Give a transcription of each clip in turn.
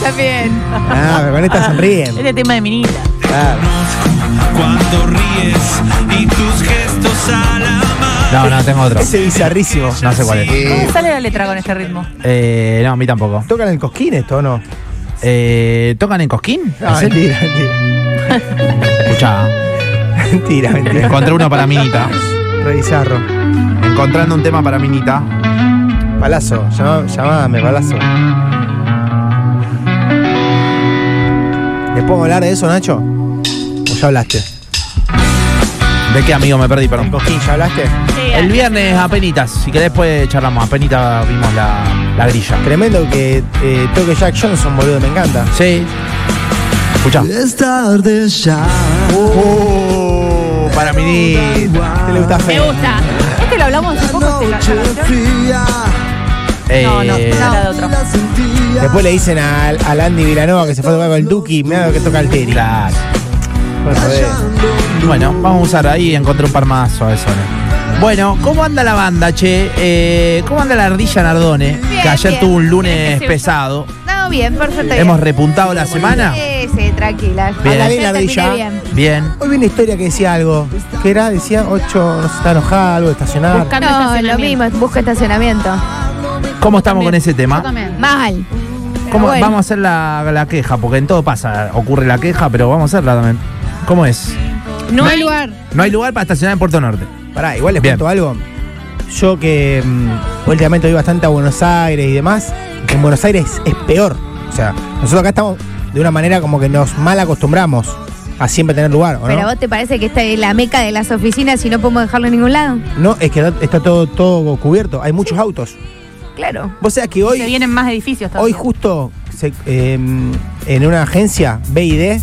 También. Pero con esta sonríen. Este tema de Minita. Claro. Cuando ríes y tus gestos a la mar. No, tengo otro. Ese bizarrísimo. No sé cuál es. ¿Cómo sale la letra con este ritmo? No, a mí tampoco. ¿Tocan el Cosquín esto o no? ¿Tocan en Cosquín? No, ¿Es él? mentira. Escuchá. Mentira. Encontré uno para Minita. Re bizarro. Encontrando un tema para Minita. Palazo, llamándame, Palazo. ¿Les puedo hablar de eso, Nacho? ¿O ya hablaste? ¿De qué, amigo? Me perdí, ¿El perdón. Cosquín ya hablaste? El viernes apenitas. Si querés, pues charlamos. Apenita vimos la grilla. Tremendo que toque Jack Johnson, boludo, me encanta. Sí. Escuchá. Es tarde ya. Para Minita. ¿Qué le gusta a Fe? Me gusta. Este lo hablamos hace poco. La canción. No, era de otro. Después le dicen al Andy Vilanova que se fue a tocar con el Duki, mira lo que toca el Teri. Claro. Bueno, vamos a usar ahí y encontré un par más suavesones. Bueno, ¿cómo anda la banda, che? ¿Cómo anda la ardilla Nardone? Bien, Que ayer bien. tuvo un lunes Bien, que sí. pesado. No, bien, perfecto. ¿Hemos repuntado la semana? Sí, tranquila. Bien. Anda bien la Terminé ardilla. bien. Bien. Hoy vi una historia que decía algo. ¿Qué era? Decía 8, no se está enojada, algo de estacionar. Buscando No, lo estacionamiento. mismo, busca estacionamiento. ¿Cómo estamos con ese tema? Mal. ¿Cómo, Bueno. Vamos a hacer la queja, porque en todo pasa, ocurre la queja, pero vamos a hacerla también. ¿Cómo es? No hay lugar. No hay lugar para estacionar en Puerto Norte. Pará, igual les Bien. cuento algo. Yo que últimamente voy bastante a Buenos Aires y demás, en Buenos Aires es peor. O sea, nosotros acá estamos de una manera como que nos mal acostumbramos a siempre tener lugar, ¿o Pero no? vos te parece que esta es la meca de las oficinas y no podemos dejarlo en ningún lado. No, es que está todo cubierto. Hay muchos autos. Claro. Vos sabés que Se hoy vienen más edificios todavía. justo en una agencia, BID,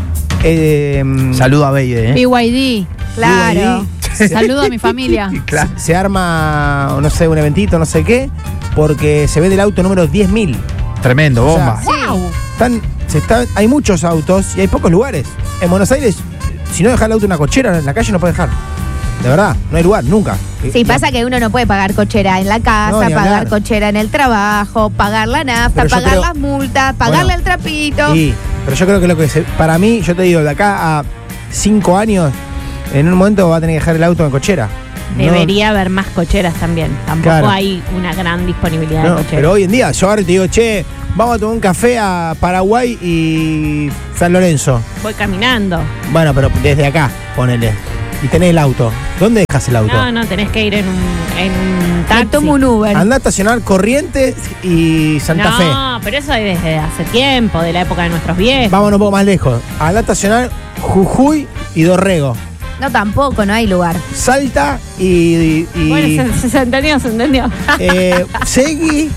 Saludo a Beide, BYD. Claro. Saludo a mi familia. Claro. se arma, no sé, un eventito, no sé qué, porque se vende el auto número 10.000. Tremendo, O sea, bomba. hay muchos autos y hay pocos lugares. En Buenos Aires, si no dejas el auto en una cochera, en la calle no puedes dejar. De verdad, no hay lugar, nunca. Sí, pasa que uno no puede pagar cochera en la No, casa, ni pagar hablar. cochera en el trabajo, pagar la nafta, Pero yo pagar creo- las multas, pagarle Bueno, el trapito. Sí, pero yo creo que para mí, yo te digo, de acá a 5 años, en un momento va a tener que dejar el auto en cochera. No- Debería haber más cocheras también. Tampoco Claro. hay una gran disponibilidad no, de cocheras. pero hoy en día, yo ahora te digo, che, vamos a tomar un café a Paraguay y San Lorenzo. Voy caminando. Bueno, pero desde acá, ponele. Y tenés el auto. ¿Dónde dejas el auto? No, tenés que ir en un Me taxi. tomo un Uber. Anda a estacionar Corrientes y Santa Fe. No, pero eso es desde hace tiempo, de la época de nuestros viejos. Vámonos un poco más lejos. Anda a estacionar Jujuy y Dorrego. No, tampoco, no hay lugar. Salta y Bueno, se entendió, se entendió. Segui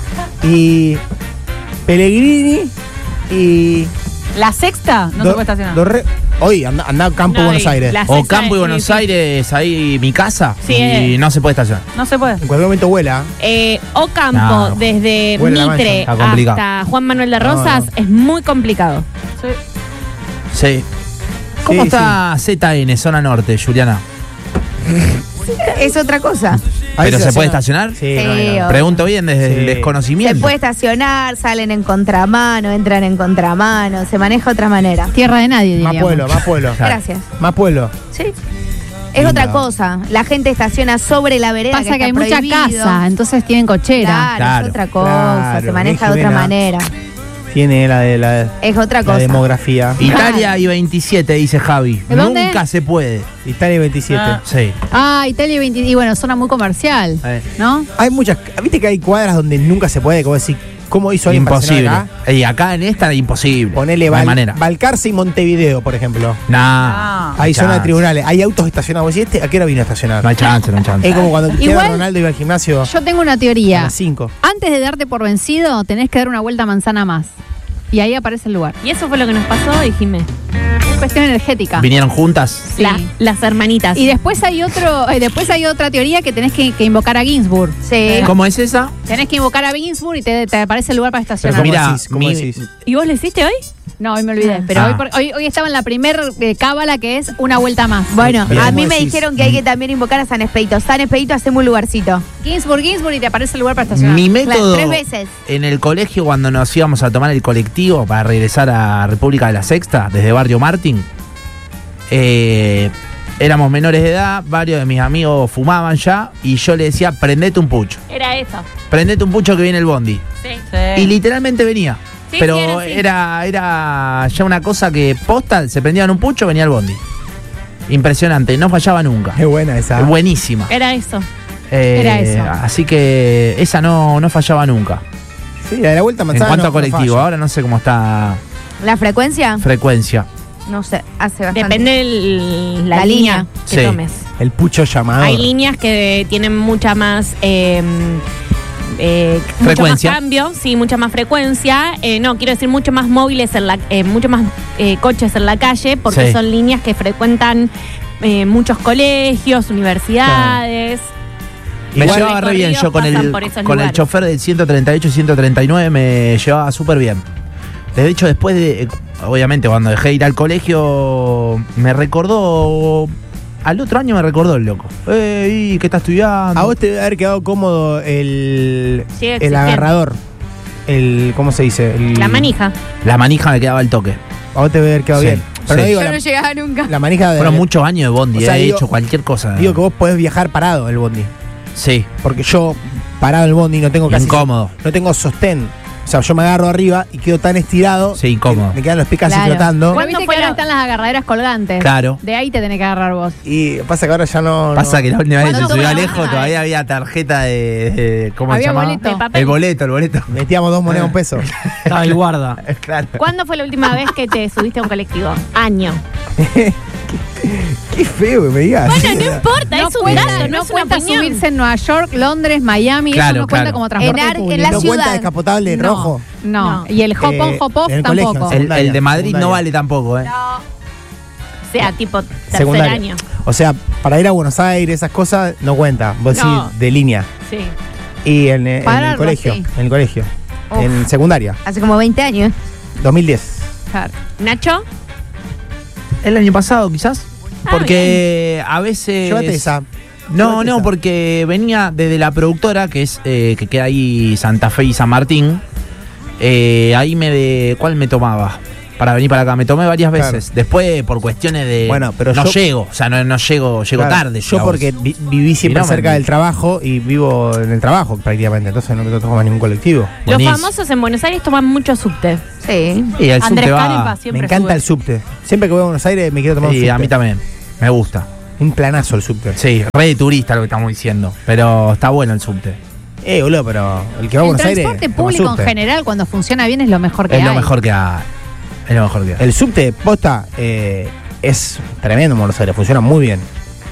y Pellegrini y La Sexta no se puede estacionar. Hoy anda a Campo No, Buenos y Aires. la- O Sexta Campo y es Buenos difícil. Aires, ahí mi casa. Sí, y no se puede estacionar. No se puede. En cualquier momento vuela. Ocampo, No. desde Vuela la Mitre mancha, está complicado. hasta Juan Manuel de No, Rosas no. es muy complicado. Sí. ¿Cómo Sí, está ZN, zona norte, Juliana? Es otra cosa. Ahí ¿Pero se puede estaciona. estacionar? Sí, Sí, no hay nada. obvio. Pregunto bien desde Sí. el Se desconocimiento. puede estacionar, salen en contramano, entran en contramano, se maneja de otra manera. Tierra de nadie, Más diríamos. pueblo, más pueblo. Claro. Gracias. Más pueblo. Sí. Es otra cosa. La gente estaciona sobre la vereda. Pasa que hay está mucha prohibido. casa, entonces tienen cochera. Claro, Claro. es otra cosa. Claro, se maneja de bien, otra Jimena. manera. Tiene la Es otra cosa. demografía. Italia y 27, dice Javi. ¿De dónde? Nunca se puede. Italia 27. Sí. Italia 20, y bueno, zona muy comercial, ¿no? Hay muchas. ¿Viste que hay cuadras donde nunca se puede? Como decir, ¿cómo hizo alguien para Imposible. estacionar acá? Y acá en esta, imposible. Ponele no hay manera. Balcarce y Montevideo, por ejemplo. Nah. Hay zona de chance. tribunales. Hay autos estacionados. Vos decís, ¿a qué hora vino a estacionar? No hay chance, no hay chance. Es como cuando Cristiano Igual- Ronaldo iba al gimnasio Yo tengo una a teoría. las 5. Antes de darte por vencido, tenés que dar una vuelta manzana más. Y ahí aparece el lugar. Y eso fue lo que nos pasó, dijime. Es cuestión energética. ¿Vinieron juntas? Sí. Las hermanitas. Y después hay hay otra teoría que tenés que invocar a Ginsburg. Sí. ¿Cómo es esa? Tenés que invocar a Ginsburg y te aparece el lugar para Pero estacionar. ¿cómo Mira, decís? ¿Cómo mi- decís? ¿Y vos lo hiciste hoy? No, hoy me olvidé. Pero hoy estaba en la primer cábala que es una vuelta más. Bueno, Pero a ¿cómo mí me decís? dijeron que hay que también invocar a San Expedito. San Expedito, hacemos un lugarcito. Ginsburg y te aparece el lugar para estacionar. Mi método Claro, 3 veces. en el colegio cuando nos íbamos a tomar el colectivo para regresar a República de la Sexta, desde Barrio Martín, éramos menores de edad, varios de mis amigos fumaban ya y yo le decía, prendete un pucho. Era eso. Prendete un pucho que viene el bondi. Sí. Y literalmente venía. Sí, Pero sí, era así. era ya una cosa que posta, se prendían un pucho, venía el bondi. Impresionante, no fallaba nunca. Es buena esa. Buenísima. Era eso. Era eso. Así que esa no fallaba nunca. Sí, la de la vuelta En manzana. cuanto no- a colectivo, no falla. ahora no sé cómo está ¿La frecuencia? frecuencia. No sé, hace bastante. Depende la La línea línea. que Sí. tomes. El pucho llamador. Hay líneas que tienen mucha más mucho Frecuencia. más cambio, sí, mucha más frecuencia. No, quiero decir mucho más móviles, mucho más coches en la calle, porque Sí. son líneas que frecuentan muchos colegios, universidades. Me Igual llevaba re bien, recorridos yo con pasan el por esos con el lugares. chofer del 138 y 139 me llevaba súper bien. De hecho, después de, obviamente, cuando dejé de ir al colegio, me recordó, al otro año me recordó el loco. ¿Qué está estudiando? A vos te debe haber quedado cómodo Sigue el existiendo. agarrador. ¿Cómo se dice? La manija. La manija me quedaba al toque. A vos te debe haber quedado Sí, bien. Pero sí. no digo Yo no llegaba nunca. la manija de. Fueron muchos años de bondi, O sea, he digo- hecho cualquier cosa. Digo que vos podés viajar parado el bondi. Sí, Porque yo, parado el bondi, no tengo casi. incómodo. No tengo sostén. O sea, yo me agarro arriba y quedo tan estirado. Sí, incómodo. que Me quedan los pies casi Claro. flotando. Vos ¿Cuándo viste que fue ahora la- están las agarraderas colgantes. Claro. De ahí te tenés que agarrar vos. Y pasa que ahora ya no. Pasa no. que la última vez que ¿Cuándo se subió fue la Alejo última todavía había tarjeta de ¿cómo Había se llamaba? boleto. De papel. El boleto. Metíamos 2 monedas, un peso. Estaba el guarda. Claro. ¿Cuándo fue la última vez que te subiste a un colectivo? Año. Qué feo que me digas. Bueno, no importa, es un dato, no, no es una cuenta opinión. subirse en Nueva York, Londres, Miami, Claro, eso no cuenta claro. como transporte En la público. ciudad. ¿No cuenta descapotable No, rojo? No. No. Y el hop on, hop off en el colegio, tampoco. en El de Madrid secundaria. no vale tampoco, ¿eh? O sea, tipo tercer Secundaria. año. O sea, para ir a Buenos Aires, esas cosas, no cuenta. Vos No. decís de línea. Sí. Y en el Pararlo, colegio. sí. En el colegio. Uf. En secundaria. Hace como 20 años. 2010. Claro. ¿Nacho? El año pasado, quizás. Ah, Porque a veces. Llévate esa. No, Llévate no, esa. porque venía desde la productora, que es que queda ahí Santa Fe y San Martín. Ahí ¿cuál me tomaba? Para venir para acá. Me tomé varias Claro. veces. Después, por cuestiones de. Bueno, pero no yo- llego. O sea, no llego Claro, tarde. Yo digamos. porque viví siempre Y no me- cerca del trabajo y vivo en el trabajo prácticamente. Entonces no me toco más ningún colectivo. Los Buenísimo. famosos en Buenos Aires toman mucho subte. Sí. Y el Andrés subte va. Canepa Me siempre encanta sube. el subte. Siempre que voy a Buenos Aires me quiero tomar un Y subte. a mí también. Me gusta. Un planazo el subte. Sí, re de turista lo que estamos diciendo. Pero está bueno el subte. Boludo, pero el que va a El Buenos Aires. transporte toma público en subte. general, cuando funciona bien, es lo mejor que Es hay. lo mejor que hay. Es lo mejor que hay. El subte, posta, es tremendo en Buenos Aires. Funciona muy bien.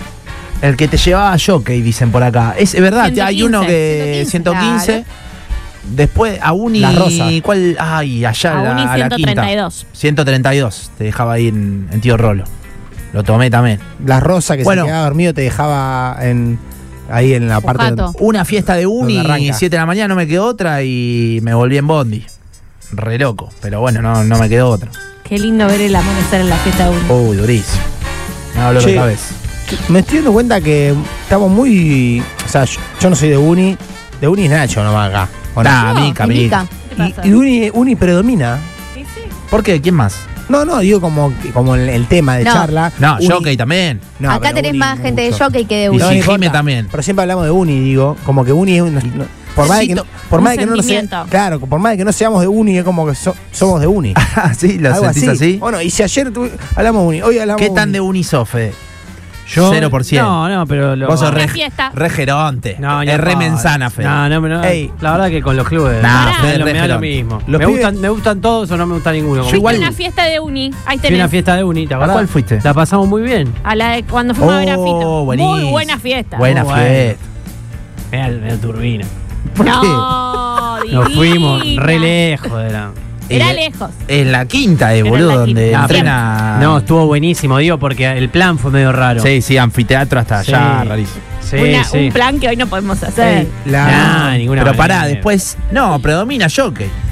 El que te llevaba a Jockey, dicen por acá. Es verdad, 115, hay uno que 115. claro. Después a Uni. La Rosa. ¿Cuál? Ay, allá A Uni a la quinta. 132. 132. Te dejaba ahí en Tío Rolo. Lo tomé también. La Rosa que Bueno. se quedaba dormido te dejaba ahí en la parte. Pujato. Una fiesta de Uni, Donde arranca. 7 de la mañana, no me quedó otra y me volví en Bondi. Re loco. Pero bueno, no me quedó otra. Qué lindo ver el amanecer en la fiesta de uno. Uy, durísimo. Me habló Che. la cabeza. Me estoy dando cuenta que estamos muy. O sea, yo no soy de Uni. De Uni es Nacho nomás acá. ¿o no? Nah, Mica. Mica. ¿Qué pasa? Y Uni predomina. Sí, sí. ¿Por qué? ¿Quién más? No, digo como el tema de No. charla. No, Uni- Jockey también. No, Acá pero tenés Uni más gente de mucho. jockey que de Y uno. No, sí, no importa. Jime también. Pero siempre hablamos de Uni, digo, como que Uni es por más de que no, por Un más de que no nos sentimiento. claro, por más de que no seamos de Uni, es como que somos de Uni. Ah, sí, lo Algo sentís así. Bueno, y si ayer hablamos de Uni, hoy hablamos ¿Qué tan Uni. de Uni sos, Fede? Yo. 0%. No, pero. Vos sos Una re, fiesta. re geronte. No, es re menzana, Fede. No. Ey. La verdad que con los clubes. Nah, me Fede, da re lo geronte. mismo. Los Me pibes- me gustan todos o no me gusta ninguno. Yo igual- Una fiesta de uni. Ahí Fui a tenés. una fiesta de Uni, ¿te ¿A acordás? cuál fuiste? La pasamos muy bien. A la de cuando fuimos a ver a Fito. buenísimo. Muy buena fiesta. Buena Muy bueno. fiesta. Media turbina. ¿Por qué? No, Nos divina. fuimos re lejos de la. Era Y- lejos. En la quinta, Era boludo, en la donde quinta. entrena. No, estuvo buenísimo, digo, porque el plan fue medio raro. Sí, anfiteatro hasta Sí. allá, rarísimo. Sí, sí. Un plan que hoy no podemos hacer. La- Nah, ninguna Pero pará, manera. después. No, predomina Jockey.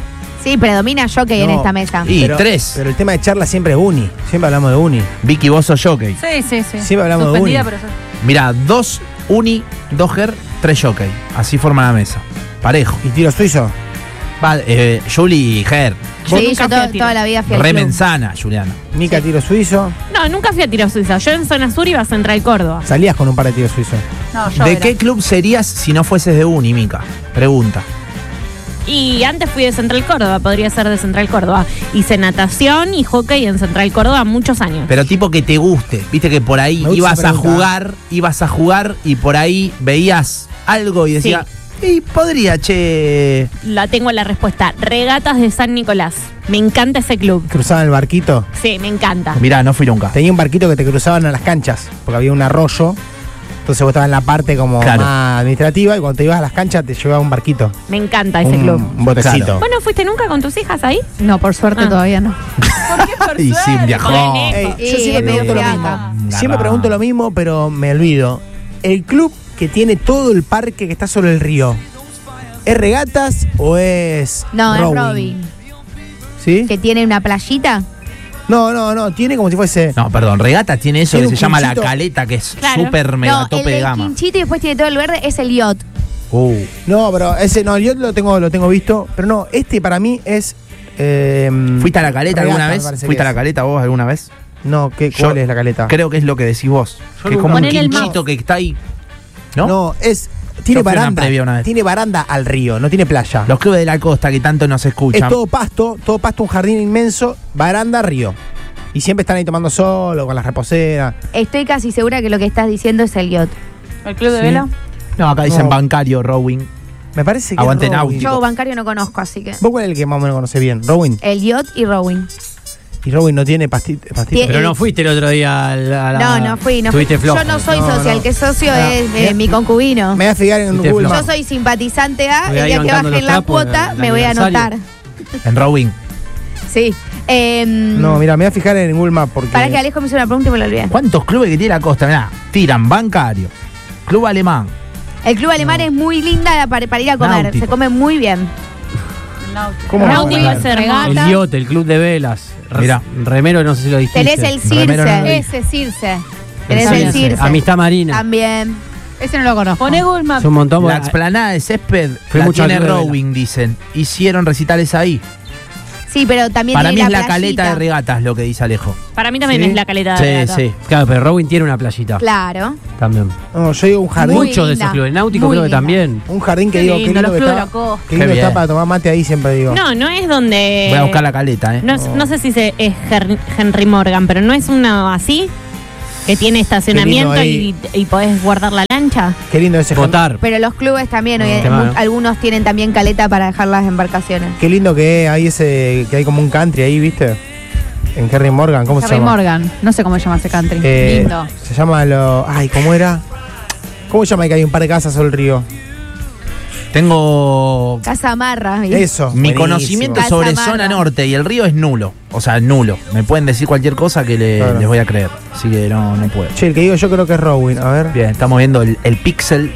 Sí, predomina jockey en No. esta mesa. Y Pero- 3. Pero el tema de charla siempre es uni. Siempre hablamos de uni. Vicky, vos sos jockey. Sí, sí, sí. Siempre hablamos de Suspendida, uni. pero sí. Mirá, 2 uni, 2 ger, 3 jockey. Así forma la mesa. Parejo. ¿Y tiro suizo? Va, Julie y Ger. Sí, Vos yo nunca fui a tiro. toda la vida fui al Re club. menzana, Juliana. Mica, tiro suizo. No, nunca fui a tiro suizo. Yo en zona sur iba a Central Córdoba. Salías con un par de tiros suizos. No, yo ¿De era. qué club serías si no fueses de uni, Mica? Pregunta. Y antes fui de Central Córdoba, podría ser de Central Córdoba. Hice natación y hockey en Central Córdoba muchos años. Pero tipo que te guste. Viste que por ahí Me gusta ibas esa a pregunta. jugar y por ahí veías algo y decías, y podría, che. La tengo la respuesta. Regatas de San Nicolás. Me encanta ese club. Cruzaban el barquito. Sí, me encanta. Mirá, no fui nunca. Tenía un barquito que te cruzaban a las canchas. Porque había un arroyo. Entonces vos estabas en la parte como Claro. más administrativa. Y cuando te ibas a las canchas te llevaba un barquito. Me encanta ese club. Un botecito. Claro. ¿Vos no fuiste nunca con tus hijas ahí? No, por suerte Ah. todavía no. Y sin viajó. Ey, Sí, yo siempre medio pregunto lo fiaca. mismo. Siempre pregunto lo mismo, pero me olvido. El club que tiene todo el parque que está sobre el río, ¿es Regatas o es No, es rowing? Robin. ¿Sí? Que tiene una playita. No, tiene como si fuese... No, perdón, Regata tiene eso Tiene que se un llama la quinchito. caleta, que es Claro. súper mega No, el tope de del gama. quinchito y después tiene todo el verde es el yacht. No, pero ese no, yo lo tengo visto, pero no, este para mí es... ¿Fuiste a la caleta Regata, alguna me vez? parece ¿Fuiste a que la es. caleta vos alguna vez? No, Yo ¿cuál es la caleta? Creo que es lo que decís vos. Que es como un Ponele el quinchito que está ahí. ¿No? No, es... Yo Tiene fui a una baranda, previa una vez. tiene baranda al río, no tiene playa. Los clubes de la costa que tanto nos Es escuchan. todo pasto, un jardín inmenso, baranda, río. Y siempre están ahí tomando sol o con las reposeras. Estoy casi segura que lo que estás diciendo es el yacht. ¿El club de Sí. vela? No, acá dicen No. bancario, rowing. Me parece que Aguante es rowing. náutico. Yo bancario no conozco, así que. ¿Vos cuál es el que más o menos conoce bien? ¿Rowing? El yacht y rowing. ¿Y Rowing no tiene pastito? Tiene- Pero no fuiste el otro día a la... No fui. Estuviste flojo. Yo no soy No, socia, no. el que es socio Ah, es mira, mi concubino. Me voy a fijar en Fuiste Google flojo. Yo Maps. soy simpatizante A, Voy el ahí día que bancando bajen los la trapos cuota en el me voy a anotar. aniversario. En rowing. Sí. No, mira, me voy a fijar en Google Maps porque... Para que Alejo me hizo una pregunta y me lo olvidé. ¿Cuántos clubes que tiene la costa? Mirá, tiran bancario, club alemán. El club alemán es muy linda para ir a comer. Náutico. Se come muy bien. ¿Cómo no? Náutico Bueno, es hermoso. El Yacht, el club de velas. Mirá. Remero, no sé si lo dijiste. Tenés el Remero no lo Circe. dije. Ese Circe. Tenés el Circe. Amistad Marina. También. Ese no lo conozco. Poné Google Maps. Es un montón. La porque- explanada de césped Fui la mucho al tiene club de vela. rowing, dicen. Hicieron recitales ahí. Sí, pero también Para mí tiene es la playita. caleta de regatas lo que dice Alejo. Para mí también Sí. es la caleta de Sí, regata. sí. Claro, pero Rowing tiene una playita. Claro. También. No, yo digo un jardín. Muy Muchos de linda, esos clubes. Náutico muy creo que linda. también. Un jardín que Qué digo, lindo, qué lindo los que clubes de está. la costa. Qué lindo Qué está bien. para tomar mate ahí, siempre digo. No, no es donde... Voy a buscar la caleta, ¿eh? No sé si es Henry Morgan, pero no es uno así, que tiene estacionamiento Qué lindo y podés guardar la lancha. Qué lindo ese jardín. Votar. Pero los clubes también, hoy Qué malo. algunos tienen también caleta para dejar las embarcaciones. Qué lindo que hay ese, que hay como un country ahí, ¿viste? En Henry Morgan, ¿cómo se Harry llama? Morgan. No sé cómo se llama ese country. Lindo. Se llama Ay, ¿cómo era? ¿Cómo se llama ahí que hay un par de casas sobre el río? Tengo Casa Amarra. ¿viste? Eso. mi buenísimo. conocimiento Casa sobre Amarra. zona norte y el río es nulo. O sea, nulo. Me pueden decir cualquier cosa que Claro. les voy a creer. Así que no puedo. Che, el que digo yo creo que es Rowing. A ver. Bien, estamos viendo el pixel.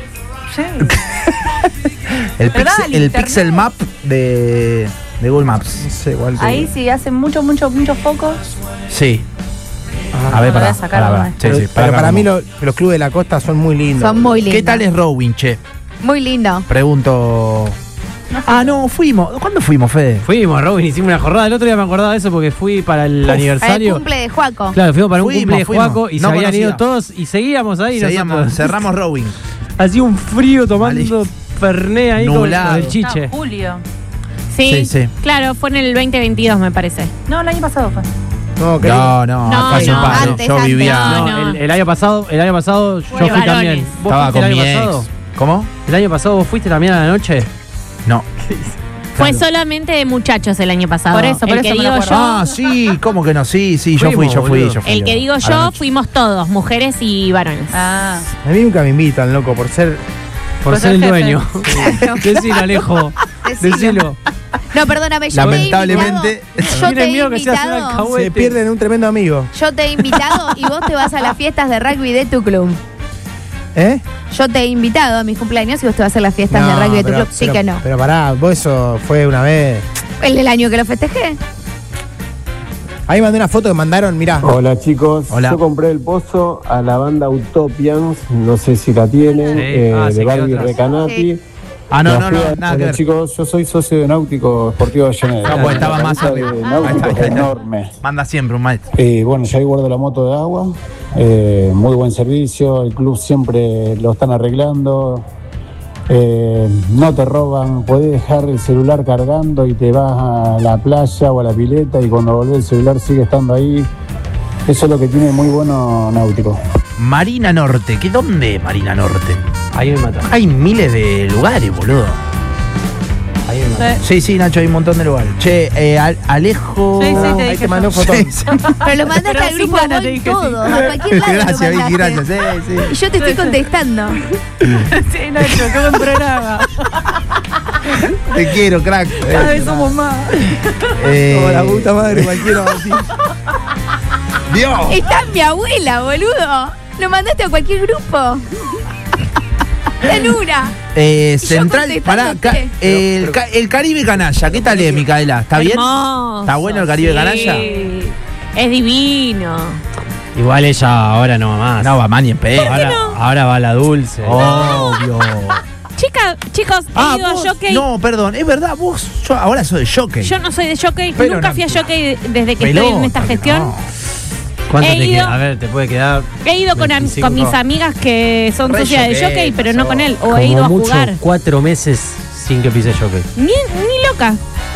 Pero dale, el internet. pixel map de Google Maps. No sé cuál te Ahí digo. sí hacen muchos focos. Sí. Ah, A ver, lo voy pará. a sacar pará, ahora. pará. Sí, pero sí, pero para mí vamos. los clubes de la costa son muy lindos. Son muy lindos. ¿Qué tal es rowing, che? Muy lindo. Pregunto. Ah, no, fuimos. ¿Cuándo fuimos, Fede? Fuimos, Robin, hicimos una jornada. El otro día me acordaba de eso porque fui para el El aniversario. cumple de Juaco. Claro, fuimos para un Fuimos, cumple de fuimos. Juaco y No se habían conocía. ido todos y seguíamos ahí. Seguíamos, nosotros. cerramos rowing. Hacía un frío tomando Vale. ferné ahí con Nublado. el chiche. No, Julio. Sí, Sí, sí. claro, fue en el 2022 me parece. No, el año pasado fue. No, qué No, lindo. no, No, acá hace un no, par. antes, Yo antes. vivía. No, No, no. el año pasado yo fui varones. también. ¿Vos Estaba fuiste con el mi año ex. pasado? ¿Cómo? ¿El año pasado vos fuiste también a la noche? No. Fue solamente de muchachos el año pasado. Por eso el que me lo digo acuerdo. yo, Ah, sí, ¿cómo que no? Sí, yo Fuimos, fui. boludo. el que digo A la yo, noche. fuimos todos, mujeres y varones. Ah. A mí nunca me invitan, loco, por ser. Por Pues ser el el jefe. dueño. Decilo, Alejo. Decilo. No, perdóname, yo Lamentablemente. te he invitado. Yo te Tiene he miedo que seas un invitado. alcahuete. Se pierden un tremendo amigo. Yo te he invitado y vos te vas a las fiestas de rugby de tu club. ¿Eh? Yo te he invitado a mis cumpleaños y vos te vas a las fiestas de rugby de tu pero- club. Sí pero- que no. Pero pará, vos eso fue una vez. El del año que lo festejé. Ahí mandé una foto que mandaron, mirá. Hola chicos, Hola. yo compré el pozo a la banda Utopians, no sé si la tienen, Sí. de sí, Barbie quedó atrás. Recanati. Sí. Ah, no, La no, fui no, a- nada que Hola ver. chicos, yo soy socio de Náutico Esportivo Avellaneda. Ah, pues estaba La más cancha arriba. de Náutico Ahí está. es enorme. Manda siempre un maestro. Bueno, ya ahí guardo la moto de agua, muy buen servicio, el club siempre lo están arreglando, no te roban, podés dejar el celular cargando y te vas a la playa o a la pileta y cuando volvés el celular sigue estando ahí. Eso es lo que tiene muy bueno Náutico. Marina Norte. ¿Qué dónde es Marina Norte? Ahí me mata. Hay miles de lugares, boludo. Ahí me mata. Sí, Nacho, hay un montón de lugares. Che, Alejo. Sí, sí, te Ahí dije te mandé un yo. fotón. Sí, Pero lo mandaste Pero al sin grupo ganas te Gol dije todo. A cualquier lado Gracias, lo Vicky, mandaste. gracias. Sí. Y yo te estoy contestando. Sí, Nacho, qué buen programa. Te quiero, crack. Cada vez somos más. Como la puta madre, cualquiera así. Dios. Está mi abuela, boludo. Lo mandaste a cualquier grupo. Tenura. Central, contestándote. pará, el Caribe Canalla, ¿qué tal es, Micaela? ¿Está bien? Hermoso, ¿Está bueno el Caribe sí. Canalla? Es divino. Igual ella ahora no va más. No, va más ni en pedo. Ahora va la dulce. Obvio. Chicos, he ido a vos, jockey. no, perdón, es verdad, yo ahora soy de jockey. Yo no soy de jockey, Pero nunca no, fui a jockey desde que pelota, estoy en esta que gestión. no. ¿Cuánto he te ido- queda? A ver, te puede quedar. He ido con 25. mis amigas que son Re socias de jockey, jockey, pero no pasó. con él. O Como he ido a mucho jugar. 4 meses sin que pise jockey. Ni loca.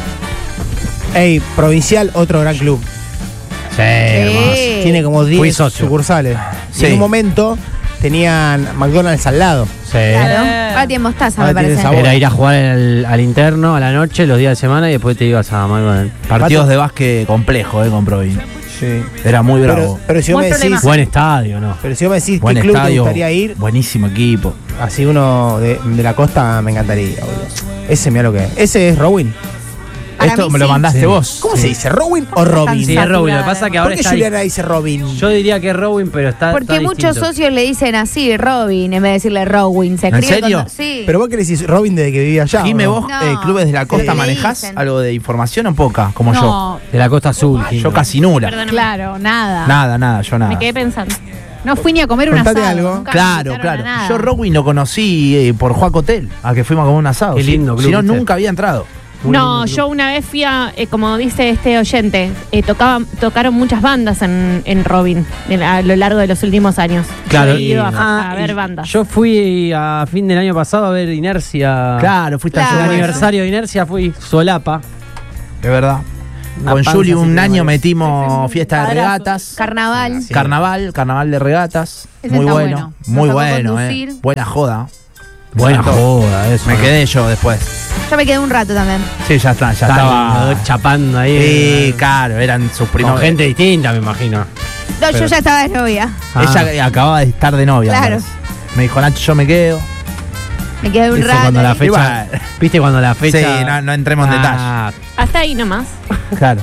Ey, Provincial, otro gran club. Sí, hermoso. Tiene como Fui 10 socio. sucursales. Y Sí. en un momento tenían McDonald's al lado. Sí. Claro. Ahora tiene mostaza, Ahora me tiene parece. sabor. Era ir a jugar al interno a la noche, los días de semana y después te ibas a McDonald's. Partidos de básquet complejo, con Provin. Sí. Era muy bravo. Pero si vos me Buen decís, Buen estadio, ¿no? pero si vos me decís Buen qué club te estadio, gustaría ir, buenísimo equipo. así uno de la costa me encantaría, boludo. Ese mira lo que es. Ese es Robin. Para Esto mí me lo sí. mandaste Sí. vos. ¿Cómo se dice? ¿Robin o Robin? Sí, es Robin. Lo que pasa es que ahora ¿Por qué está. Juliana dice Robin? Yo diría que es Robin, pero está. Porque está muchos distinto. socios le dicen así, Robin, en vez de decirle Rowin. Se ¿En escribe serio? Sí. Pero vos que le decís Robin desde que vivía allá. Jime, ¿o no? vos, No, clubes de la costa, sí, manejás dicen. algo de información o poca, como No, De la Costa Azul. yo. Jimmy. Yo casi nula. Perdóname. claro, nada. Nada, yo nada. Me quedé pensando. No fui ni a comer un Contate asado. algo. nunca me Claro, invitaron a claro. nada. Yo Robin lo conocí por Juaco Hotel, a que fuimos a comer un asado. Qué lindo Si club, no, ¿viste? nunca había entrado. Muy No, lindo yo una vez fui a, como dice este oyente, tocaron muchas bandas en Robin a lo largo de los últimos años. Claro, He ido y- a ver bandas. Yo fui a fin del año pasado a ver Inercia. Claro, fuiste Claro. El al aniversario de Inercia fui solapa. de verdad. Una Con panza Juli así un que año me- metimos fiesta de Abrazo. regatas. Carnaval. Sí. Carnaval de regatas. Ese Muy está bueno. bueno. Muy Nos tocó bueno, conducir. Buena joda. Buena Exacto. joda, eso. Me quedé yo después. Yo me quedé un rato también. Sí, ya está, ya Estaba estaba. chapando ahí. Sí, claro, eran sus Con primos. gente distinta, me imagino. No, yo ya estaba de novia. Ella acababa de estar de novia. Claro. me parece. Me dijo, Nacho, yo me quedo. Me quedé un Eso rato. cuando la ahí. fecha. Igual. ¿Viste cuando la fecha? Sí, no entremos en Ah, Hasta ahí nomás. Claro.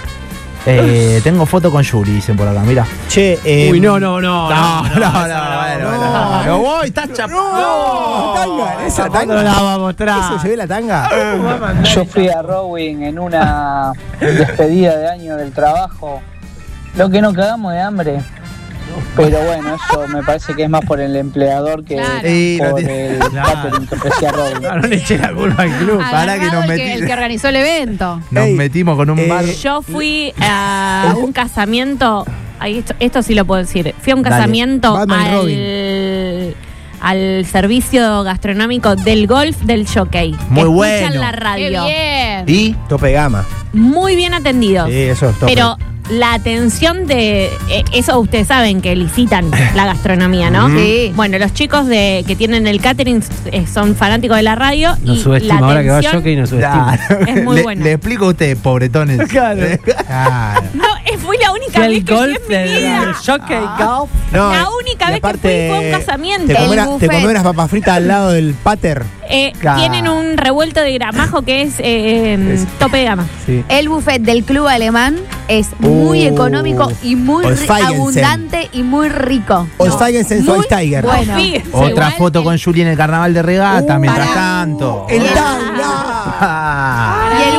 Tengo foto con Yuri, dicen por acá, mira. Che, Uy, no. Bueno. Uy, estás chapando. No, tanga, esa ¿Cuándo tanga. la vamos a mostrar? ¿Eso se ve la tanga? Yo fui a Rowing en una despedida de año del trabajo. Lo que nos cagamos de hambre. Pero bueno, eso me parece que es más por el empleador que Claro. Sí, no por tiene- el Claro. catering que ofrecía Rowing. No le eché la culpa al club. Pará que nos Agarrado metí- el que organizó el evento. Nos Ey, metimos con un bar. Yo fui a un casamiento. Ay, esto sí lo puedo decir. Fui a un Dale. casamiento Batman y al servicio gastronómico del golf del jockey. Muy Escuchan bueno. la ¡Qué radio. bien! Y Tope gama. Muy bien atendidos. Sí, eso es tope. Pero la atención de... eso ustedes saben que licitan la gastronomía, ¿no? Sí. Bueno, los chicos que tienen el catering son fanáticos de la radio. Nos y subestima la ahora que va a atención- Jockey, nos subestima. Claro. Es muy bueno. Le explico a usted, pobretones. Claro. Claro. No, fui la única Fui vez al que fui golf en mi del vida. Jockey Golf. No, La única y vez que aparte, fui fue un casamiento. Te El comí, buffet. te comí unas papas fritas al lado del pater. Claro. Tienen un revuelto de gramajo que es tope de gama. Sí. El buffet del club alemán es muy económico y muy Volkswagen abundante y muy rico. Volkswagen Sensual Muy Tiger. bueno. Fíjense, Otra igual foto con Juli en el carnaval de regata, mientras pará. tanto. El Ah. tanga. Y el buffet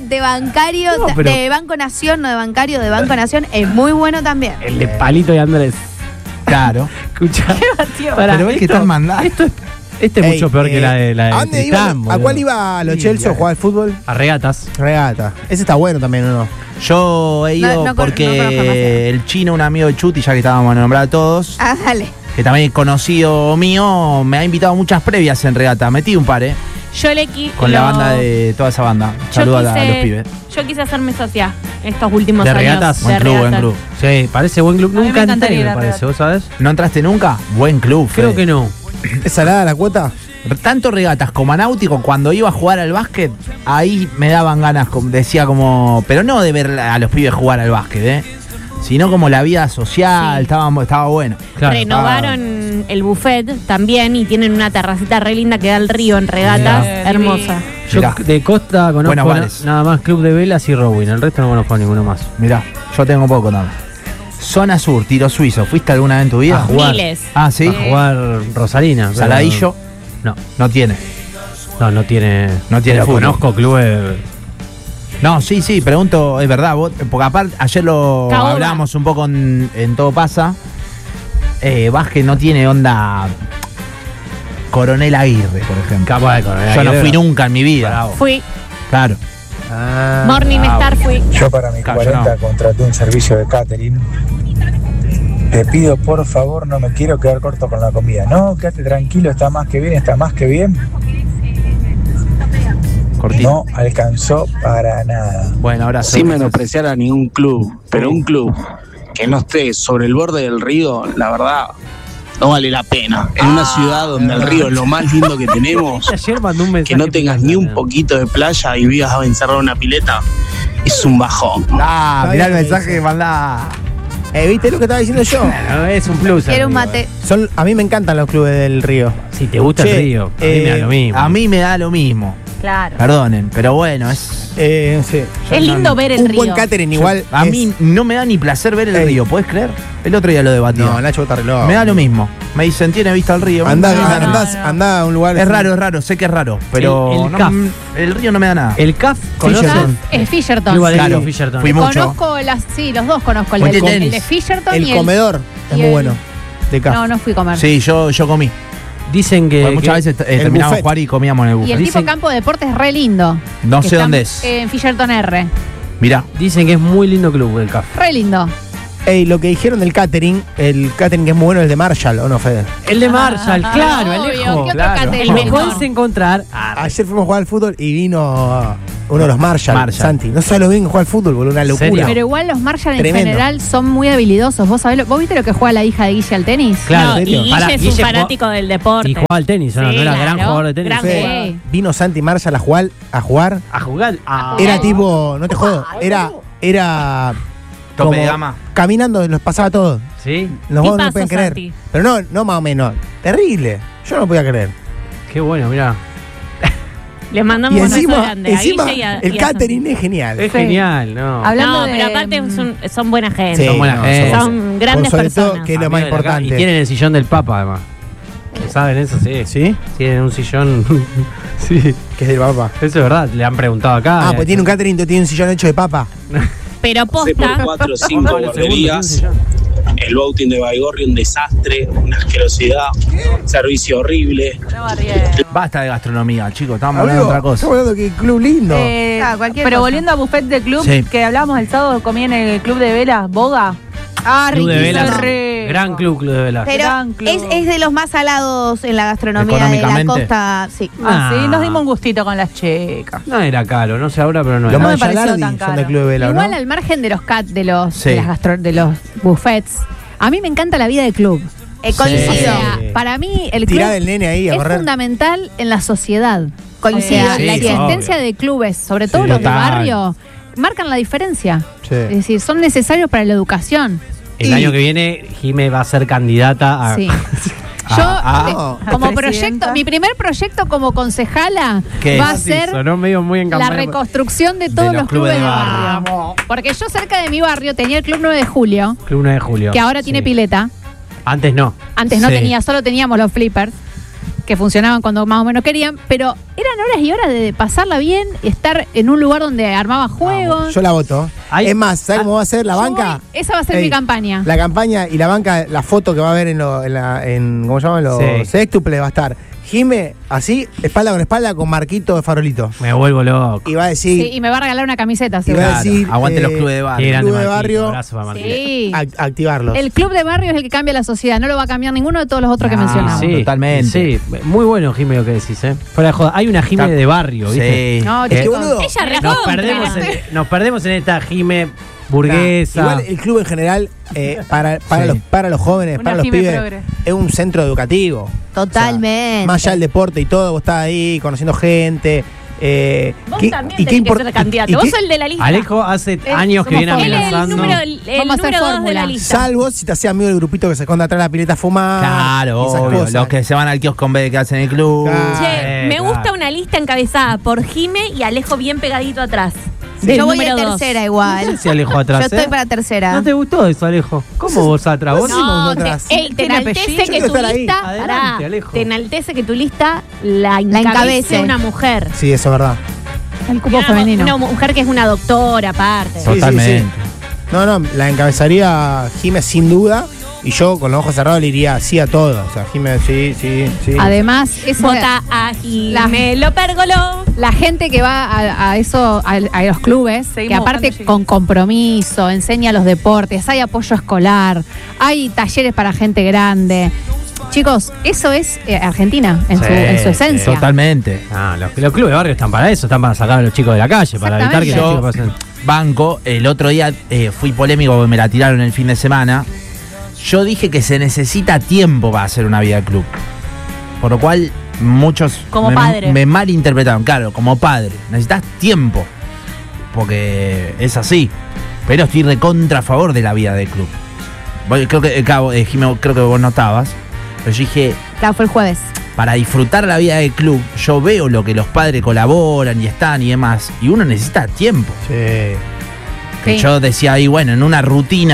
de bancario, No, pero- de Banco Nación, no de bancario, de Banco Nación, es muy bueno también. El de Palito y Andrés. Claro. Escucha. Pero ves que están mandando. Este es mucho peor que la de ¿A dónde iba? Tristán, ¿A boludo. cuál iba los Chelsea a jugar al fútbol? A regatas. Regata. Ese está bueno también, ¿o no? Yo he ido No conozco porque más. el chino, un amigo de Chuti, ya que estábamos a nombrar a todos, Ah, dale. que también es conocido mío, me ha invitado a muchas previas en regata. Metí un par, Yo le qui- con la lo- banda de toda esa banda. yo Saludos a quise- los pibes. Yo quise hacerme socia estos últimos ¿De años. regatas? Buen club, buen club. Sí, parece buen club. A mí me Nunca entré, encantaría ir me a parece, regata. ¿vos sabés? ¿No entraste nunca? Buen club, Creo Fede. que no. ¿Es salada la cuota? Tanto regatas como a náutico, cuando iba a jugar al básquet, ahí me daban ganas, decía como, pero no de ver a los pibes jugar al básquet, sino como la vida social, Sí. estaba bueno. Claro. Renovaron el buffet también y tienen una terracita re linda que da al río en regatas. Mirá. Hermosa. Yo Mirá. de Costa Buenos conozco bares. nada más Club de Velas y Rowing. El resto no conozco ninguno más. Mirá, yo tengo poco también. Zona Sur, tiro suizo, ¿fuiste alguna vez en tu vida? A jugar. Miles. Ah, sí. A jugar Rosalina. pero- Saladillo, No, no tiene. no tiene. No tiene pero fútbol. conozco clubes. No, sí, pregunto, es verdad, porque aparte ayer lo Caoba. hablábamos un poco en Todo Pasa. Vázquez no tiene onda Coronel Aguirre, por ejemplo. Capaz de Coronel Yo no Aguirre. fui nunca en mi vida. Bravo. Fui. Claro. Morning Star fui. Yo para mis Claro, 40 no. contraté un servicio de catering. Te pido por favor, no me quiero quedar corto con la comida. No, quédate tranquilo, está más que bien, está más que bien. Cortito. No alcanzó para nada. Bueno, ahora Sin menospreciar a ningún club, pero un club que no esté sobre el borde del río, la verdad, no vale la pena. En una ciudad donde el río es lo más lindo que tenemos, Ayer mandó un mensaje. que no tengas ni un poquito de playa y vivas a encerrar una pileta, es un bajón. Ah, mirá el mensaje que mandá. ¿Viste lo que estaba diciendo yo? No, es un plus. Quiero un amigo, mate. A mí me encantan los clubes del río. Si te gusta Che, el río, a mí me da lo mismo. A mí me da lo mismo. Claro. Perdonen, pero bueno, es. Sí. Es lindo ver el Un río. buen catering igual. A es- mí no me da ni placer ver el Ey. río, ¿puedes creer? El otro día lo debatí. No, Nacho está reloj. Me da lo mismo. Me dicen, ¿tiene vista al río? Andá, No, andá a un lugar. Es raro, sé que es raro, pero El no, CAF. el río no me da nada. El CAF, ¿conocen? Fisherton. Es Fisherton. Club Claro, Atlético Fisherton. fui mucho. Conozco los dos conozco. El, Buen de, tenis. el de Fisherton El y comedor es y muy el- bueno. De acá. No, no fui a comer. Sí, yo comí. Dicen que. Porque muchas veces terminábamos buffet. de jugar y comíamos en el Y buffet. el tipo Dicen- campo de deportes es re lindo. No Que sé está dónde es. En Fisherton R. Mirá. Dicen que es muy lindo club el CAF. Re lindo. Ey, lo que dijeron del catering, el catering que es muy bueno es el de Marshall, ¿o no, Fede? El de Marshall, claro, obvio. Alejo. ¿Qué otro Claro. catering? El Lo mejor. puedes encontrar. Ayer fuimos a jugar al fútbol y vino uno de los Marshall, Marshall. Santi. No sabes lo bien que juega al fútbol, boludo, una locura. ¿Serio? Pero igual los Marshall en Tremendo. general son muy habilidosos. ¿Vos sabés ¿Vos viste lo que juega la hija de Guille al tenis? Claro, No, y serio? Guille Pará, es Guille un jugó- fanático del deporte. Y jugaba al tenis, ¿o no? Sí, ¿No era claro. gran jugador de tenis? Gran Fede, jugador. vino Santi Marshall a jugar, A jugar. era tipo, no te jodo, era Tope como de gama. caminando, los pasaba todo. ¿Sí? Los Tipazo, vos no pueden creer. Santi. Pero no más o menos. Terrible. Yo no podía creer. Qué bueno, mirá. Les mandamos Y un beso encima, grande a Guille y a- el y a catering es genial. Es genial, ¿no? Hablando No, de- pero aparte son buena gente. Sí, Son buena gente. Son grandes Por sobre todo, personas. que es lo más Amigo de la ca- importante. Y tienen el sillón del Papa, además. ¿Saben eso? Sí. ¿Sí? Tienen un sillón. Sí. Que es del papá. Eso es verdad, le han preguntado acá. Ah, pues tiene un catering, tiene un sillón hecho de papa. Pero Pasé por posta, 4 o 5 Segundo, tiene un guarderías. sillón. El Bouting de Baigorria, un desastre, una asquerosidad, servicio horrible. Basta de gastronomía, chicos, estamos hablando de otra cosa. Estamos hablando que club lindo. Cualquier pero cosa. volviendo a buffet de club, Sí. que hablábamos el sábado, comí en el club de velas, Boga. Ah, Club de riquísimo. velas. Re- Gran club de velas. Pero Gran club. es de los más salados en la gastronomía de la Económicamente. costa. Sí. Ah, sí, Ah. nos dimos un gustito con las checas. No era caro, no sé ahora, pero no Los era. me más pareció Gialardi tan son caro. del club de vela, Igual ¿no? al margen de los Sí. de los buffets, a mí me encanta la vida de club. Coincido. O sea, Sí. para mí el club Tirar el nene ahí a es correr. fundamental en la sociedad. Coincido. O sea, Sí, la sí, existencia obvio. de clubes, sobre todo Sí. los de Total. barrio, marcan la diferencia. Sí. Es decir, son necesarios para la educación. El año que viene, Jime va a ser candidata a. Sí. Yo, como A proyecto, presidenta. mi primer proyecto como concejala ¿Qué? va a Sí, ser sonó medio muy en la campaña. reconstrucción de todos los los clubes de clubes de barrio. Porque yo cerca de mi barrio tenía el Club 9 de Julio, Club 9 de Julio. que ahora tiene Sí. pileta. Antes no. Antes no Sí. tenía, solo teníamos los flippers. que funcionaban cuando más o menos querían, pero eran horas y horas de pasarla bien y estar en un lugar donde armaba juegos. Yo la voto. Es más, ¿sabes cómo va a ser la banca? Esa va a ser mi campaña. La campaña y la banca, la foto que va a haber en ¿cómo se llaman? Los sextuples va a estar Jime, así, espalda con espalda, con Marquito de Farolito. Me vuelvo loco. Y va a decir... Sí, y me va a regalar una camiseta. Y va a decir... aguante los clubes de barrio. El club de barrio. Sí. Activarlos. El club de barrio es el que cambia la sociedad. No lo va a cambiar ninguno de todos los otros que mencionamos. Sí, totalmente. Sí, muy bueno, Jime, lo que decís, Fuera de joda. Hay una Jime de barrio, ¿viste? Sí. No, Es que, chicos. boludo, Ella Nos perdemos en esta Jime burguesa. Igual el club en general, para los jóvenes, Una para los pyme pibes, progre. es un centro educativo. Totalmente. Más allá del deporte y todo, vos estás ahí conociendo gente. Vos también tenés que ser candidato. Vos sos el de la lista. Alejo hace años que viene somos Él es el amenazando. número Vamos a hacer 2 de fórmula. la lista. Salvo si te hacías amigo del grupito que se esconde atrás de la pileta a fumar. Claro, y esas obvio, cosas. los que se van al kiosco en vez de quedarse en el club. Claro. Che, me claro. gusta una lista encabezada por Jime y Alejo bien pegadito atrás. Yo voy de Número dos. tercera igual. Se Alejo atrás. Yo estoy para tercera. ¿No te gustó eso, Alejo? ¿Cómo vos atrás? ¿Vos? No, te, atrás. te Tiene enaltece apellido. que Yo tu quiero estar ahí. lista, Adelante, pará, Alejo. te enaltece que tu lista la encabece. encabece una mujer. Sí, eso es verdad. El cupo Una, femenino. una mujer que es una doctora aparte. Sí, Totalmente. sí, sí. No, la encabezaría Jime sin duda. Y yo con los ojos cerrados le iría sí a todo. O sea, Jime, sí. Además, eso Vota a Jime lo pérgolo. la gente que va a eso, a los clubes, Seguimos que aparte buscando con compromiso, enseña los deportes, hay apoyo escolar, hay talleres para gente grande. Chicos, eso es Argentina en su esencia. Totalmente. Ah, los clubes de barrio están para eso, están para sacar a los chicos de la calle, para evitar que los Yo- chicos pasen. Banco, el otro día fui polémico porque me la tiraron el fin de semana. Yo dije que se necesita tiempo para hacer una vida de club. Por lo cual, muchos Como padre. me malinterpretaron. Claro, como padre. Necesitas tiempo. Porque es así. Pero estoy recontra a favor de la vida de club. Bueno, creo que, Jimé, creo que vos no estabas. Pero yo dije, Claro, fue el jueves. para disfrutar la vida del club, yo veo lo que los padres colaboran y están y demás. Y uno necesita tiempo. Sí. Que Sí. yo decía ahí, bueno, en una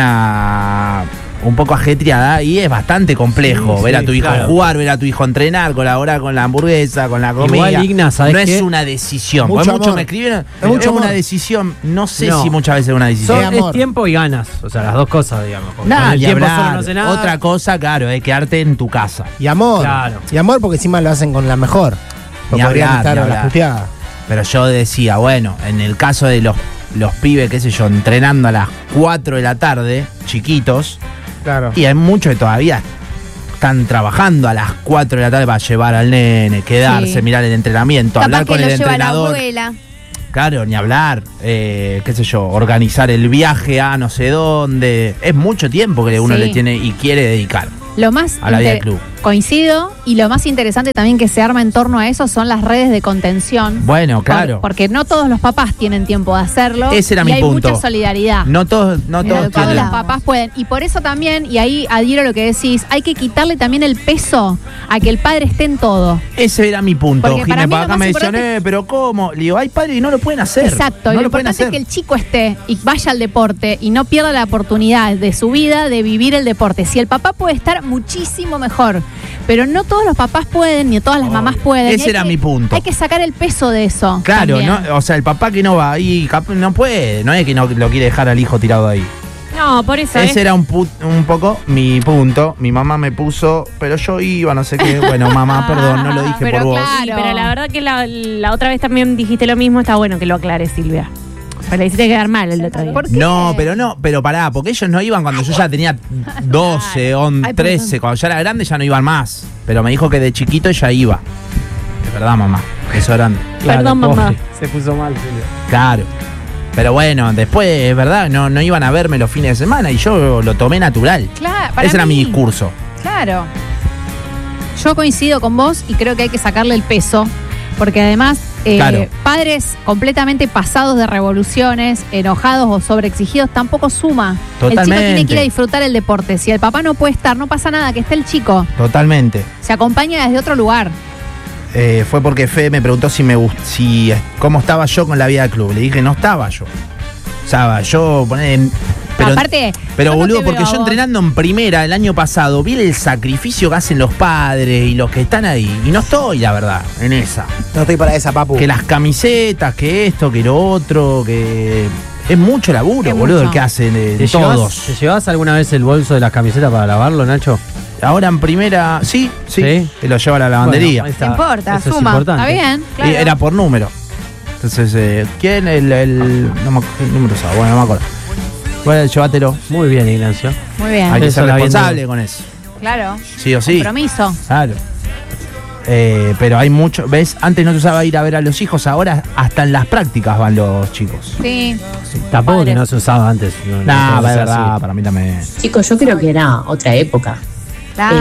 rutina un poco ajetreada, y es bastante complejo Sí, ver a sí, tu hijo claro. jugar, ver a tu hijo entrenar, colaborar con la hamburguesa, con la comida. Igual, Igna, ¿sabés no es qué? una decisión. Mucho Porque muchos amor. me escribieron, Es mucho es una amor. decisión. No sé No. si muchas veces es una decisión. Son- Es amor. tiempo y ganas, o sea, las dos cosas, digamos. Con Nada, el ni tiempo hablar. solo no sé nada. Otra cosa, claro, es quedarte en tu casa. Y amor. Claro. Y amor porque encima lo hacen con la mejor. Ni No podrían hablar, estar ni a las hablar. puteadas. Pero yo decía, bueno, en el caso de los pibes, qué sé yo, entrenando a las 4 de la tarde, chiquitos, Claro. y hay muchos que todavía están trabajando a las 4 de la tarde para llevar al nene, quedarse, Sí. mirar el entrenamiento, Capaz hablar que con lo el lleva la entrenador. abuela. Claro, ni hablar, qué sé yo, organizar el viaje a no sé dónde. Es mucho tiempo que uno Sí. le tiene y quiere dedicar Lo más a la vida del club. coincido, y lo más interesante también que se arma en torno a eso son las redes de contención. Bueno, claro. Porque no todos los papás tienen tiempo de hacerlo. Ese era y mi hay punto. mucha solidaridad. No todos Todos tienen. los papás pueden. Y por eso también, y ahí adhiero a lo que decís, hay que quitarle también el peso a que el padre esté en todo. Ese era mi punto. Porque para Jimé, mí lo acá más me importante- decían, pero ¿cómo? Le digo, hay padres y no lo pueden hacer. Exacto. No y lo lo pueden importante es hacer. que el chico esté y vaya al deporte y no pierda la oportunidad de su vida de vivir el deporte. Si el papá puede estar, muchísimo mejor. Pero no todos los papás pueden, ni todas las mamás pueden. Ese Y hay era que- mi punto. Hay que sacar el peso de eso. Claro, también. no, o sea, el papá que no va ahí no puede, no es que no lo quiere dejar al hijo tirado ahí. No, por eso Ese era un poco mi punto. Mi mamá me puso, pero yo iba, no sé qué. Bueno, mamá, perdón, no lo dije pero por vos. claro. Sí, pero la verdad que la otra vez también dijiste lo mismo, está bueno que lo aclares, Silvia. Pero le hiciste quedar mal el otro día. ¿Por qué? No, pero pará, porque ellos no iban cuando yo ya tenía 12, 11, Ay, 13. Cuando ya era grande ya no iban más. Pero me dijo que de chiquito ella iba. Es verdad, mamá. Eso grande. Perdón, mamá. pobre, se puso mal, Silvia. Claro. Pero bueno, después, es verdad, no iban a verme los fines de semana y yo lo tomé natural. Claro, para Ese era mi mí- discurso. Claro. Yo coincido con vos y creo que hay que sacarle el peso, porque además Claro. padres completamente pasados de revoluciones, enojados o sobreexigidos, tampoco suma. El chico Totalmente. tiene que ir a disfrutar el deporte. Si el papá no puede estar, no pasa nada, que esté el chico. Totalmente. Se acompaña desde otro lugar. Fue porque Fede me preguntó cómo estaba yo con la vida del club. Le dije, no estaba yo. O sea, yo Pero yo boludo, no te porque veo a yo vos. entrenando en primera el año pasado vi el sacrificio que hacen los padres y los que están ahí. Y no estoy, la verdad, en esa. No estoy para esa, papu. Que las camisetas, que esto, que lo otro, que... Es mucho laburo, Es boludo, mucho. el que hacen ¿Te todos. ¿Te llevas alguna vez el bolso de las camisetas para lavarlo, Nacho? Ahora en primera, sí, ¿Sí? te lo lleva a la lavandería. Bueno, ahí está. No importa, Eso es suma. importante. Está bien, Y claro. era por número. Entonces, ¿quién? No me acuerdo el número usado, bueno, no me acuerdo. Bueno, llévatelo. Muy bien, Ignacio. Muy bien. Hay que Eso ser la responsable viendo. con eso. Claro. Sí o sí. Compromiso. Claro. Pero hay mucho, ¿ves? Antes no se usaba ir a ver a los hijos, ahora hasta en las prácticas van los chicos. Sí. Tampoco Padres. que no se usaba antes. Nah, puede es ser verdad, así. para mí también. Chicos, yo creo que era otra época. Claro.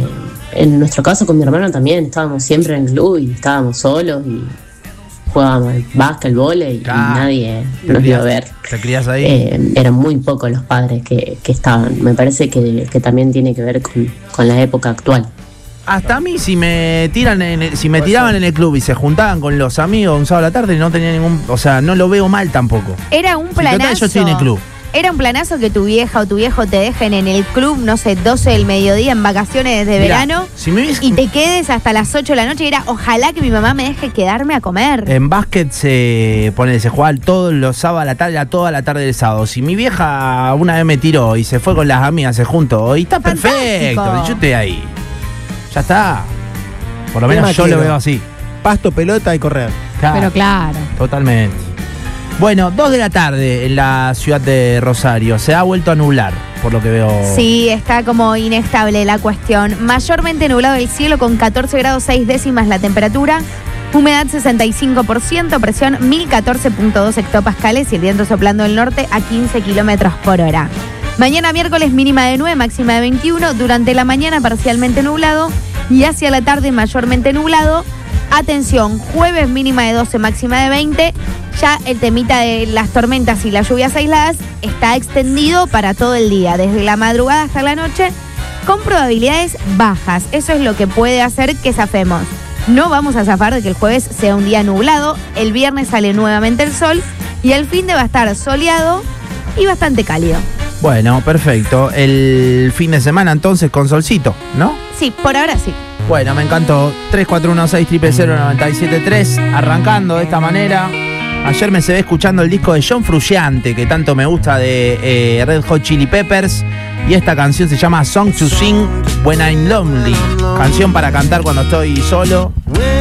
En nuestro caso con mi hermano también estábamos siempre en el club y estábamos solos y jugábamos al básquet, al vóley y Claro. nadie nos iba a ver. ¿Te crías ahí? Eran muy pocos los padres que estaban. Me parece que también tiene que ver con la época actual. Hasta a mí, si me tiraban en el club y se juntaban con los amigos un sábado a la tarde, no tenía ningún. O sea, no lo veo mal tampoco. Era un Si total, planazo. yo estoy en el club. Era un planazo que tu vieja o tu viejo te dejen en el club, no sé, 12 del mediodía en vacaciones de Mirá, verano si me hubiese- y te quedes hasta las 8 de la noche y era, ojalá que mi mamá me deje quedarme a comer. En básquet se jugaba todos los sábados a la tarde, a toda la tarde del sábado. Si mi vieja una vez me tiró y se fue con las amigas, se juntó, y está Fantástico. perfecto, yo estoy ahí. Ya está. Por lo ¿Qué menos más yo lo quiero? veo así. Pasto, pelota y correr. Pero claro. Totalmente. Bueno, 2 de la tarde en la ciudad de Rosario. Se ha vuelto a nublar, por lo que veo. Sí, está como inestable la cuestión. Mayormente nublado el cielo con 14 grados 6 décimas la temperatura. Humedad 65%, presión 1014.2 hectopascales y el viento soplando del norte a 15 kilómetros por hora. Mañana miércoles mínima de 9, máxima de 21. Durante la mañana parcialmente nublado y hacia la tarde mayormente nublado. Atención, jueves mínima de 12, máxima de 20. Ya el temita de las tormentas y las lluvias aisladas está extendido para todo el día, desde la madrugada hasta la noche, con probabilidades bajas. Eso es lo que puede hacer que zafemos. No vamos a zafar de que el jueves sea un día nublado, el viernes sale nuevamente el sol y el fin de va a estar soleado y bastante cálido. Bueno, perfecto. El fin de semana entonces con solcito, ¿no? Sí, por ahora sí. Bueno, me encantó. 3416000973, arrancando de esta manera. Ayer me se ve escuchando el disco de John Frusciante, que tanto me gusta, de Red Hot Chili Peppers. Y esta canción se llama Song to Sing When I'm Lonely. Canción para cantar cuando estoy solo.